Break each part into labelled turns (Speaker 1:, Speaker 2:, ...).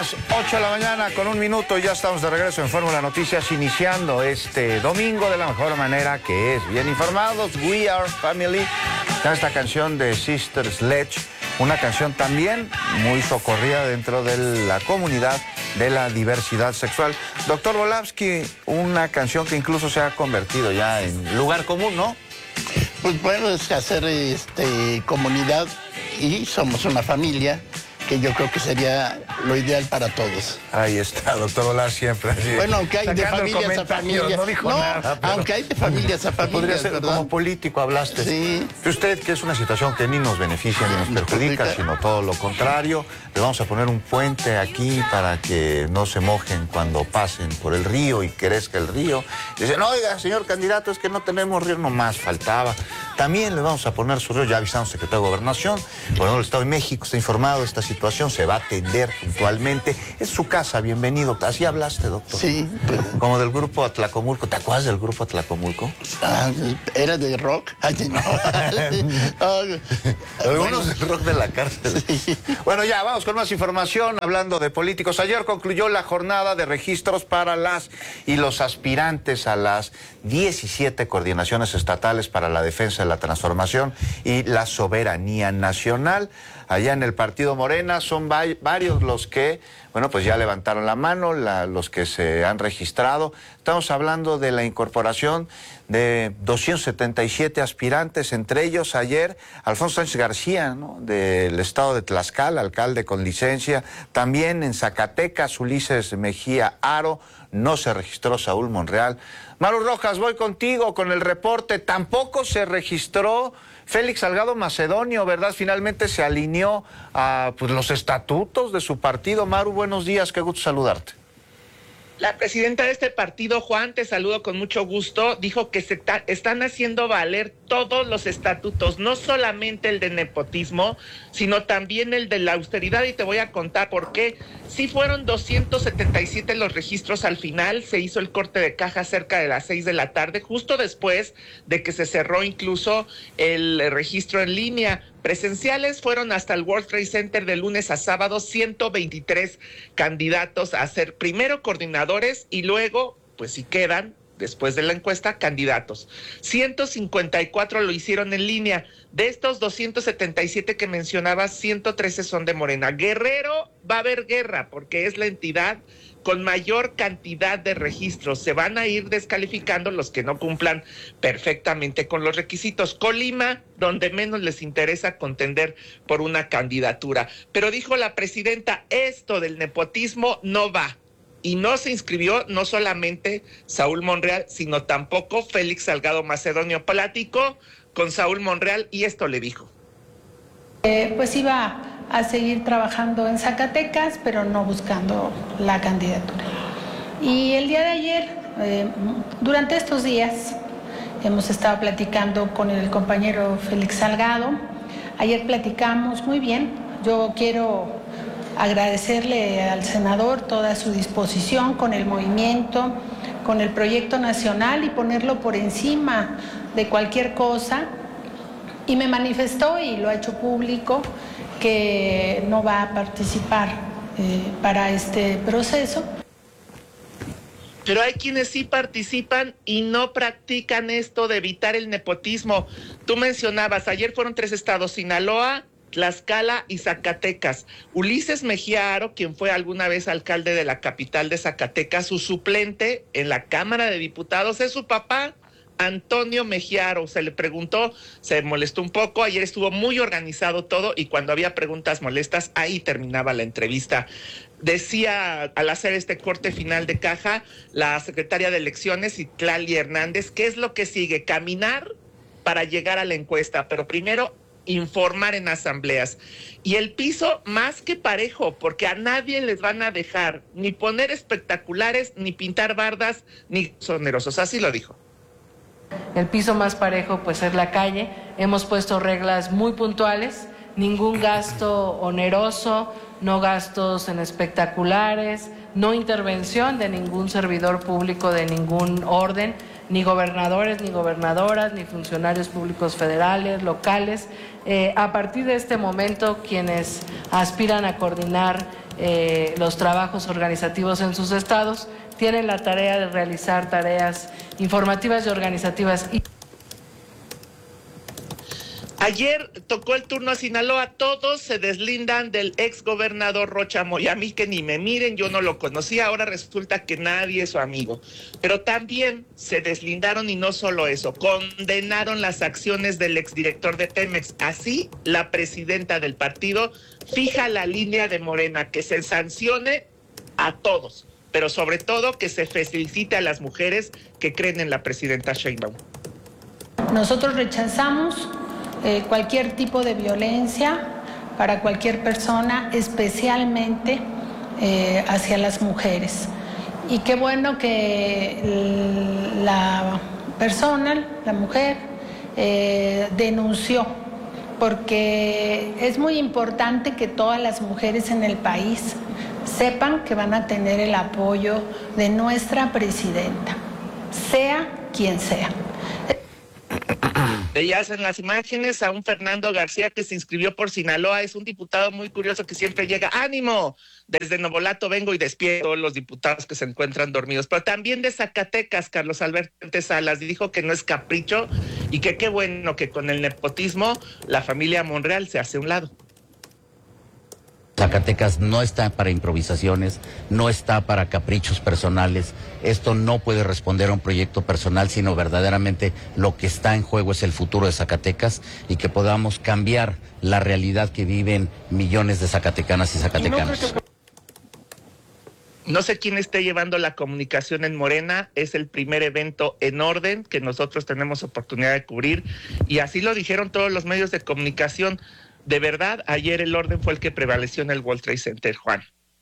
Speaker 1: las 8 de la mañana con 1 minuto. Ya estamos de regreso en Fórmula Noticias, iniciando este domingo de la mejor manera, que es bien informados. We Are Family. Está esta canción de Sister Sledge, una canción también muy socorrida dentro de la comunidad de la diversidad sexual. Doctor Volavsky, una canción que incluso se ha convertido ya en lugar común, ¿no?
Speaker 2: Pues bueno, es hacer comunidad y somos una familia, que yo creo que sería lo ideal para todos.
Speaker 1: Ahí está, doctor Volar, siempre así.
Speaker 2: Bueno, aunque hay de familias a familias.
Speaker 1: No dijo nada, pero
Speaker 2: aunque hay de familias a familias,
Speaker 1: podría ser,
Speaker 2: ¿verdad?
Speaker 1: como político hablaste.
Speaker 2: Sí.
Speaker 1: Usted, que es una situación que ni nos beneficia ni nos perjudica, sino todo lo contrario. Le vamos a poner un puente aquí para que no se mojen cuando pasen por el río y crezca el río. Dicen, oiga, señor candidato, es que no tenemos río, nomás faltaba. También le vamos a poner su río, ya avisamos al secretario de Gobernación. Bueno, el Estado de México está informado de esta situación, se va a atender puntualmente. Es su casa, bienvenido. Así hablaste, doctor.
Speaker 2: Sí. Pues,
Speaker 1: como del grupo Atlacomulco. ¿Te acuerdas del grupo Atlacomulco?
Speaker 2: ¿Era de rock? Ay, no.
Speaker 1: Algunos del rock de la cárcel. Sí. Bueno, ya, vamos con más información, hablando de políticos. Ayer concluyó la jornada de registros para las y los aspirantes a las 17 coordinaciones estatales para la defensa de la transformación y la soberanía nacional. Allá en el partido Morena son varios los que, bueno, pues ya levantaron la mano, los que se han registrado. Estamos hablando de la incorporación de 277 aspirantes, entre ellos ayer Alfonso Sánchez García, ¿no?, del estado de Tlaxcala, alcalde con licencia. También en Zacatecas, Ulises Mejía Aro. No se registró Saúl Monreal. Maru Rojas, voy contigo con el reporte. Tampoco se registró Félix Salgado Macedonio, ¿verdad? Finalmente se alineó a los estatutos de su partido. Maru, buenos días, qué gusto saludarte.
Speaker 3: La presidenta de este partido, Juan, te saludo con mucho gusto, dijo que se están haciendo valer todos los estatutos, no solamente el de nepotismo, sino también el de la austeridad, y te voy a contar por qué. Sí fueron 277 los registros al final, se hizo el corte de caja cerca de las 6 de la tarde, justo después de que se cerró incluso el registro en línea. Presenciales fueron hasta el World Trade Center de lunes a sábado 123 candidatos a ser primero coordinadores y luego, pues si quedan, después de la encuesta, candidatos. 154 lo hicieron en línea. De estos 277 que mencionabas, 113 son de Morena. Guerrero, va a haber guerra porque es la entidad con mayor cantidad de registros. Se van a ir descalificando los que no cumplan perfectamente con los requisitos. Colima, donde menos les interesa contender por una candidatura. Pero dijo la presidenta, esto del nepotismo no va. Y no se inscribió no solamente Saúl Monreal, sino tampoco Félix Salgado Macedonio. Platicó con Saúl Monreal y esto le dijo.
Speaker 4: Pues iba a seguir trabajando en Zacatecas, pero no buscando la candidatura. Y el día de ayer, durante estos días, hemos estado platicando con el compañero Félix Salgado. Ayer platicamos muy bien. Yo quiero agradecerle al senador toda su disposición con el movimiento, con el proyecto nacional y ponerlo por encima de cualquier cosa. Y me manifestó, y lo ha hecho público, que no va a participar para este proceso.
Speaker 3: Pero hay quienes sí participan y no practican esto de evitar el nepotismo. Tú mencionabas, ayer fueron 3 estados, Sinaloa, Tlaxcala y Zacatecas. Ulises Mejía Aro, quien fue alguna vez alcalde de la capital de Zacatecas, su suplente en la Cámara de Diputados es su papá, Antonio Mejía Aro. Se le preguntó, se molestó un poco, ayer estuvo muy organizado todo y cuando había preguntas molestas, ahí terminaba la entrevista. Decía, al hacer este corte final de caja, la secretaria de Elecciones, Itlali Hernández, ¿qué es lo que sigue? Caminar para llegar a la encuesta, pero primero informar en asambleas. Y el piso más que parejo, porque a nadie les van a dejar ni poner espectaculares, ni pintar bardas, ni sonerosos. Así lo dijo.
Speaker 5: El piso más parejo pues es la calle. Hemos puesto reglas muy puntuales, ningún gasto oneroso, no gastos en espectaculares, no intervención de ningún servidor público de ningún orden, ni gobernadores, ni gobernadoras, ni funcionarios públicos federales, locales. A partir de este momento, quienes aspiran a coordinar los trabajos organizativos en sus estados, tienen la tarea de realizar tareas informativas y organizativas.
Speaker 3: Ayer tocó el turno a Sinaloa, todos se deslindan del exgobernador Rocha Moya. A mí que ni me miren, yo no lo conocía, ahora resulta que nadie es su amigo. Pero también se deslindaron y no solo eso, condenaron las acciones del exdirector de Pemex. Así, la presidenta del partido fija la línea de Morena, que se sancione a todos, pero sobre todo que se felicite a las mujeres que creen en la presidenta Sheinbaum.
Speaker 4: Nosotros rechazamos cualquier tipo de violencia para cualquier persona, especialmente hacia las mujeres. Y qué bueno que la persona, la mujer, denunció, porque es muy importante que todas las mujeres en el país sepan que van a tener el apoyo de nuestra presidenta, sea quien sea.
Speaker 3: Veías en las imágenes a un Fernando García que se inscribió por Sinaloa, es un diputado muy curioso que siempre llega, ¡ánimo! Desde Novolato vengo y despierto a los diputados que se encuentran dormidos, pero también de Zacatecas, Carlos Alberto Salas, dijo que no es capricho y que qué bueno que con el nepotismo la familia Monreal se hace a un lado.
Speaker 6: Zacatecas no está para improvisaciones, no está para caprichos personales. Esto no puede responder a un proyecto personal, sino verdaderamente lo que está en juego es el futuro de Zacatecas y que podamos cambiar la realidad que viven millones de zacatecanas y zacatecanos.
Speaker 3: No sé quién esté llevando la comunicación en Morena, es el primer evento en orden que nosotros tenemos oportunidad de cubrir y así lo dijeron todos los medios de comunicación. De verdad, ayer el orden fue el que prevaleció en el World Trade Center, Juan.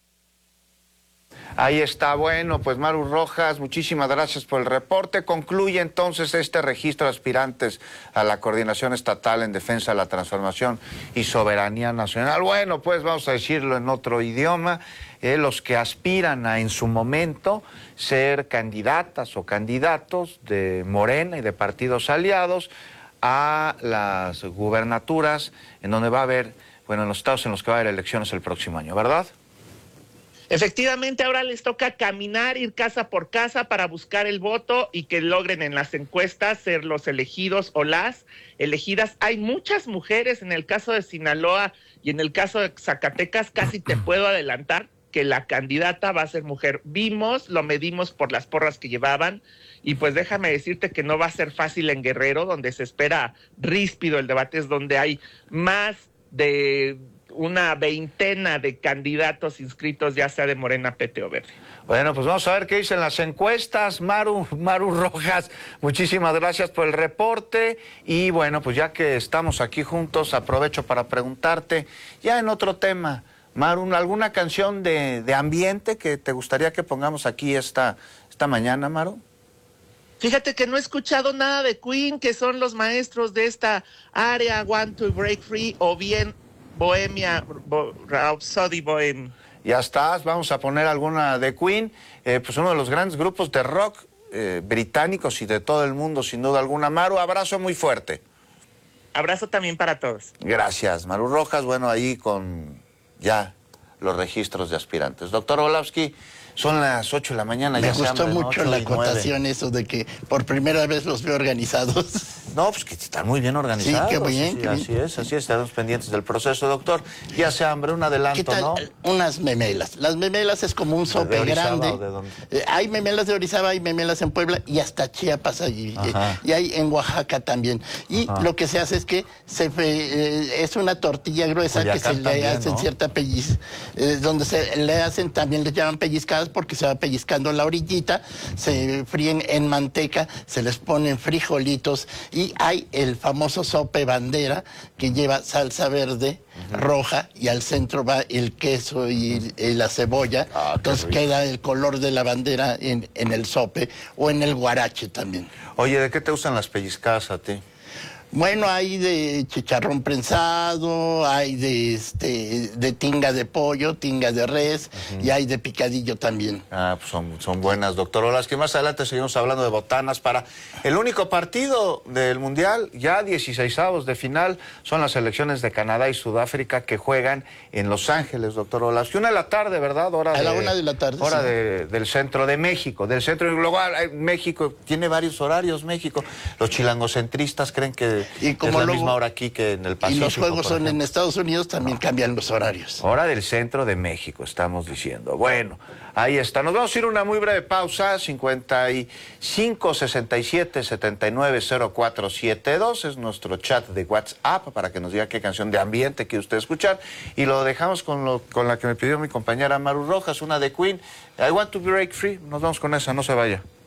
Speaker 1: Ahí está, bueno, pues Maru Rojas, muchísimas gracias por el reporte. Concluye entonces este registro de aspirantes a la Coordinación Estatal en Defensa de la Transformación y Soberanía Nacional. Bueno, pues vamos a decirlo en otro idioma, los que aspiran a en su momento ser candidatas o candidatos de Morena y de partidos aliados a las gubernaturas en donde va a haber, bueno, en los estados en los que va a haber elecciones el próximo año, ¿verdad?
Speaker 3: Efectivamente, ahora les toca caminar, ir casa por casa para buscar el voto y que logren en las encuestas ser los elegidos o las elegidas. Hay muchas mujeres en el caso de Sinaloa y en el caso de Zacatecas, casi te puedo adelantar que la candidata va a ser mujer. Lo medimos por las porras que llevaban y pues déjame decirte que no va a ser fácil en Guerrero, donde se espera ríspido el debate, es donde hay más de una veintena de candidatos inscritos, ya sea de Morena, PT o Verde.
Speaker 1: Bueno, pues vamos a ver qué dicen las encuestas. Maru Rojas, muchísimas gracias por el reporte. Y bueno, pues ya que estamos aquí juntos, aprovecho para preguntarte, ya en otro tema, Maru, ¿alguna canción de ambiente que te gustaría que pongamos aquí esta mañana, Maru?
Speaker 3: Fíjate que no he escuchado nada de Queen, que son los maestros de esta área, Want to Break Free, o bien Bohemia, Rhapsody Bohem.
Speaker 1: Ya estás, vamos a poner alguna de Queen, pues uno de los grandes grupos de rock británicos y de todo el mundo, sin duda alguna. Maru, abrazo muy fuerte.
Speaker 3: Abrazo también para todos.
Speaker 1: Gracias, Maru Rojas. Bueno, ahí con ya los registros de aspirantes. Doctor Orlowski, son las 8 de la mañana.
Speaker 2: Me
Speaker 1: ya
Speaker 2: gustó mucho la acotación, eso de que por primera vez los veo organizados.
Speaker 1: No, pues que están muy bien organizados.
Speaker 2: Sí, qué bien.
Speaker 1: Sí, así es, estaremos pendientes del proceso, doctor. Ya se hambre, un adelanto,
Speaker 2: ¿qué tal?
Speaker 1: ¿no?
Speaker 2: Unas memelas. Las memelas es como un sope
Speaker 1: ¿De Orizaba
Speaker 2: grande.
Speaker 1: o de dónde?
Speaker 2: Hay memelas de Orizaba, hay memelas en Puebla y hasta Chiapas allí. Y hay en Oaxaca también. Y lo que se hace es que es una tortilla gruesa
Speaker 1: Culiacán
Speaker 2: que se le
Speaker 1: también,
Speaker 2: hacen
Speaker 1: ¿no?
Speaker 2: cierta donde se le hacen, también les llaman pellizcadas porque se va pellizcando la orillita, se fríen en manteca, se les ponen frijolitos y hay el famoso sope bandera que lleva salsa verde, roja, y al centro va el queso y la cebolla. Entonces queda el color de la bandera en el sope o en el guarache también.
Speaker 1: Oye, ¿de qué te gustan las pellizcadas a ti?
Speaker 2: Bueno, hay de chicharrón prensado, hay de tinga de pollo, tinga de res, y hay de picadillo también.
Speaker 1: Ah, pues son buenas, doctor Olas. Que más adelante seguimos hablando de botanas para el único partido del Mundial, ya 16avos de final, son las selecciones de Canadá y Sudáfrica que juegan en Los Ángeles, doctor Olas. Que 1 de la tarde, ¿verdad?
Speaker 2: A la 1 de la tarde,
Speaker 1: hora
Speaker 2: sí.
Speaker 1: del centro de México, del centro, y luego México tiene varios horarios, México. Los chilangocentristas creen que
Speaker 2: Y como
Speaker 1: es la
Speaker 2: luego,
Speaker 1: misma hora aquí que en el Pacífico.
Speaker 2: Y los juegos son en Estados Unidos, también cambian los horarios.
Speaker 1: Hora del centro de México, estamos diciendo. Bueno, ahí está. Nos vamos a ir a una muy breve pausa. 55 67 79 0472 es nuestro chat de WhatsApp para que nos diga qué canción de ambiente quiere usted escuchar. Y lo dejamos con la que me pidió mi compañera Maru Rojas, una de Queen. I Want to Break Free. Nos vamos con esa, no se vaya.